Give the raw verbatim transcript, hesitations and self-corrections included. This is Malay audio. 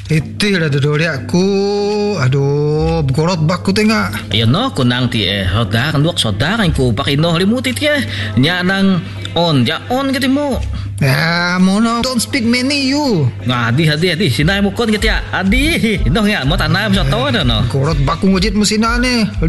Itu dah duduk aku. Aduh, gorot bak ku tengah. Ayun no, kunang ti eh, hodar duak sodar ko pakino limutit ya. Nya nang on, ja on kiti mo. Ya, mono don't speak many you. Ngadi hadi hadi sinay mo kon kiti ya. Adi, ino nga mo tanay mo sa to no. Gorot bak ku ngujit mo sina ni.